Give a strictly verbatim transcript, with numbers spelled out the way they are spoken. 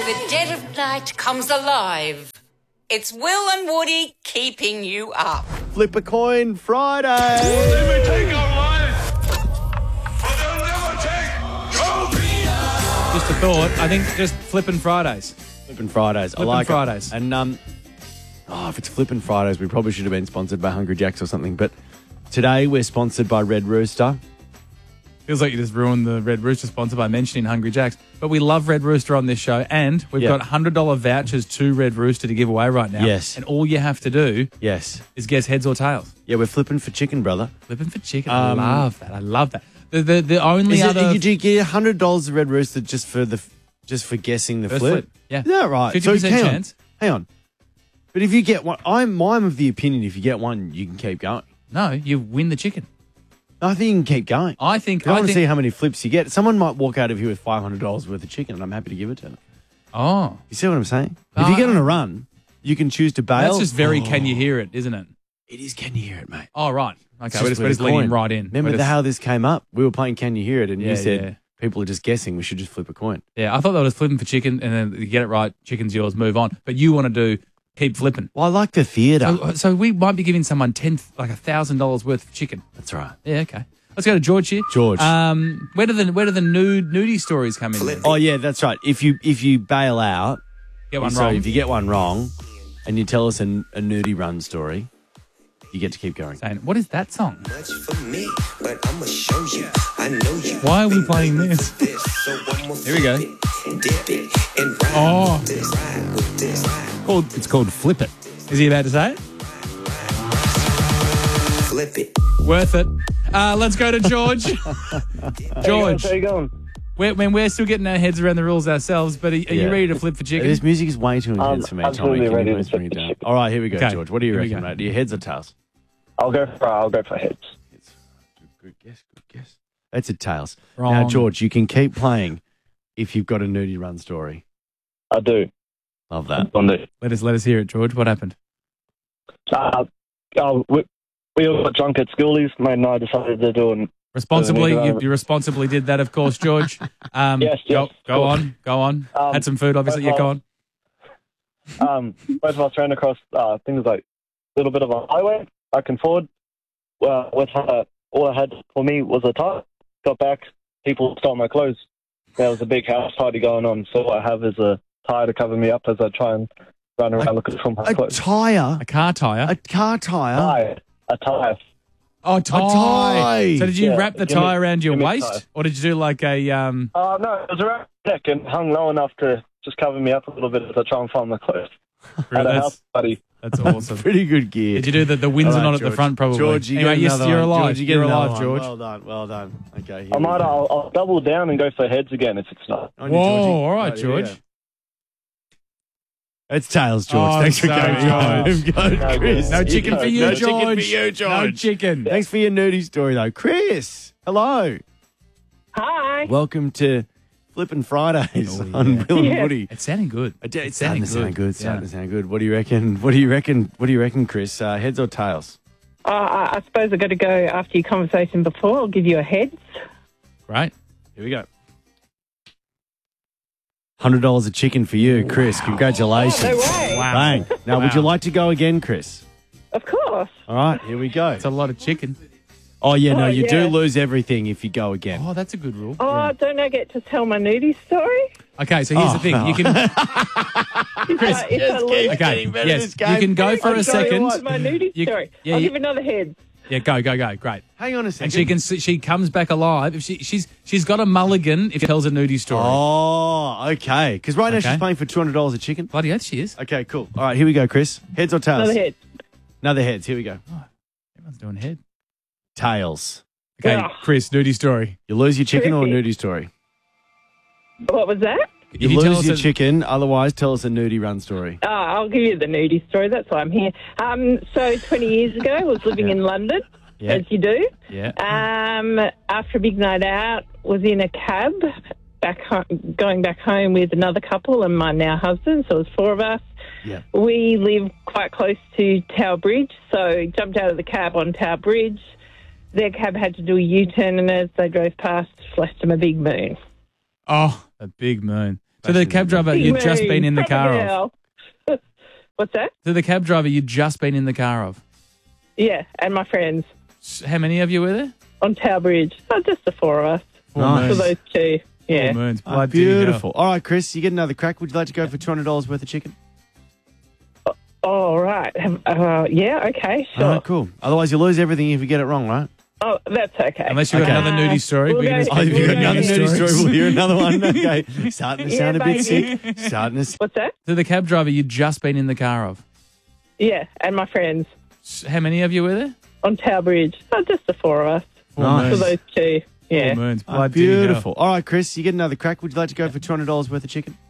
the dead of night comes alive. It's Will and Woody keeping you up. Flip a coin Friday. They may take our lives, but they'll never take your Just a thought. I think just flipping Fridays. Flipping Fridays. Flippin' I like Fridays. it. And um, oh, if it's Flipping Fridays, we probably should have been sponsored by Hungry Jacks or something. But today we're sponsored by Red Rooster. Feels like you just ruined the Red Rooster sponsor by mentioning Hungry Jacks. But we love Red Rooster on this show, and we've Yeah. got one hundred dollars vouchers to Red Rooster to give away right now. Yes. And all you have to do Yes. is guess heads or tails. Yeah, we're flipping for chicken, brother. Flipping for chicken. Um, I love that. I love that. The the, the only Is it, other... you, do you get one hundred dollars to Red Rooster just for the just for guessing the First flip? flip, yeah. Is that right? fifty percent hang on, chance. Hang on. But if you get one, I'm, I'm of the opinion if you get one, you can keep going. No, you win the chicken. I think you can keep going. I think... I I want to think see how many flips you get. Someone might walk out of here with five hundred dollars worth of chicken, and I'm happy to give it to them. Oh. You see what I'm saying? If Uh, you get on a run, you can choose to bail. That's just very Oh. can you hear it, isn't it? It is can you hear it, mate? Oh, right. Okay, It's we're just, with we're a just leading coin. right in. Remember We're the, just- how this came up? We were playing Can You Hear It, and Yeah, you said yeah. people are just guessing. We should just flip a coin. Yeah, I thought that was flipping for chicken, and then you get it right, chicken's yours, move on. But you want to do keep flipping. Well, I like the theatre. So, so we might be giving someone ten, like a thousand dollars worth of chicken. That's right. Yeah, okay. Let's go to George here. George. um, where do the where do the nude nudie stories come in? Then? Oh yeah, that's right. If you if you bail out, Get one so wrong. if you get one wrong, and you tell us a, a nudie run story, you get to keep going. Saying, what is that song? Much for me, but I'ma show you. I know you. Why are we playing this? Here we go. Dip it and ride Oh. with this, ride with this. Called it's called Flip It. Is he about to say it? Flip it. Worth it. Uh, let's go to George. George, How you going? we're, man, we're still getting our heads around the rules ourselves, but are, are Yeah. you ready to flip for chicken? This music is way too intense Um, for me. Tommy. absolutely Can ready you to please flip bring it the down? chicken. All right, here we go, Okay, George. What do you here we reckon, go. mate? Do you heads or tails? I'll go for I'll go for heads. It's good, good guess. Good guess. That's a tails. Now, Wrong. George, you can keep playing if you've got a nudie run story. I do. Love that. On the Let us let us hear it, George. What happened? uh, uh, we, we all got drunk at schoolies. Mate and I decided to do an Responsibly, Uh, you, you responsibly did that, of course, George. Um, Yes, Go, yes, go of course. on, go on. Um, Had some food, obviously. Yeah, both go of on. um. Both of us ran across uh, things like a little bit of a highway back and forward. Well, with uh, all I had for me was a tie. Got back, people stole my clothes. There was a big house party going on, so all I have is a tie to cover me up as I try and run around looking for my A clothes. tyre? A car tire. A car tyre? tie, a tie. oh, tie. tie. So did you Yeah, wrap the give me- tie around your give me a waist, tie. or did you do like a? Um, Uh, no, it was around the neck and hung low enough to just cover me up a little bit as I try and find my clothes. At a house that's party. that's awesome. Pretty good gear. Did you do the the Windsor All right, knot at the George. front? Probably. George, you anyway, get yes, another you're one. alive. George, you get you're another alive, one. George. Well done, well done. Okay, here I we might, go. I'll, I'll double down and go for heads again if it's not. On you, Whoa, Georgie. all right, here we George. go. It's tails, George. Oh, Thanks for sorry, coming. George. Go, No, Chris. No chicken for you, No George. chicken for you, No George. chicken. Thanks for your nudie story, though. Chris, hello. Hi. Welcome to Flippin' Fridays Oh, on yeah. Will and Yeah. Woody. It's sounding good. It- It's It's starting to sounding sound good. good. Starting Yeah. to sound good. What do you reckon? What do you reckon? What do you reckon, Chris? Uh, heads or tails? Uh, I I suppose I've got to go after your conversation before. I'll give you a heads. Right. Here we go. Hundred dollars a chicken for you, Chris. Congratulations. Oh, no way. Wow. Bang. Now, would Wow. you like to go again, Chris? Of course. All right, here we go. It's a lot of chicken. Oh, yeah, no, Oh, you do yeah. lose everything if you go again. Oh, that's a good rule. Oh, don't I get to tell my nudie story? Okay, so here's Oh, the thing. You can. Chris, uh, if I lose, Okay. Yes, you can go for I'll a go second. with my nudie You- story. yeah, I'll you- give another heads. Yeah, go, go, go. Great. Hang on a second. And she can. She comes back alive. If she, she's she's got a mulligan if she tells a nudie story. Oh, okay. Because right now Okay. she's paying for two hundred dollars a chicken. Bloody oath, she is. Okay, cool. All right, here we go, Chris. Heads or tails? Another head. Another heads. Here we go. Everyone's doing head. Tails. Okay, Ugh. Chris, nudie story. You lose your chicken or a Tricky. nudie story? What was that? If You, you tell lose us your a- chicken, otherwise tell us a nudie run story. Oh, I'll give you the nudie story. That's why I'm here. Um, so twenty years ago, I was living Yeah. in London, Yeah. as you do. Yeah. Um, after a big night out, was in a cab back home, going back home with another couple and my now husband. So it was four of us. Yeah. We live quite close to Tower Bridge, so jumped out of the cab on Tower Bridge. Their cab had to do a U-turn, and as they drove past, flashed them a big moon. Oh, a big moon. So the cab driver you'd just been in the car of. of. What's that? So the cab driver you'd just been in the car of. Yeah, and my friends S- How many of you were there? on Tower Bridge. Oh, just the four of us. Four Nice. For moons. those two. Yeah. Four moons. Oh, Bloody beautiful. hell. All right, Chris, you get another crack. Would you like to go for two hundred dollars worth of chicken? All right. Uh, yeah, okay, sure. All right, cool. Otherwise, you lose everything if you get it wrong, right? Oh, that's okay. Unless you've got Okay. another nudie story. We'll we can go- just Oh, if keep you've got Yeah, another yeah. nudie story, we'll hear another one. Okay. Starting to Yeah, sound a bit baby. sick. Starting to... What's that? So the cab driver you'd just been in the car of. Yeah, and my friends S- How many of you were there? on Tower Bridge. Oh, just the four of us. Four Nice. For moons. those two. Four Yeah. moons. Oh, Bloody hell. beautiful. All right, Chris, you get another crack. Would you like to go for two hundred dollars worth of chicken?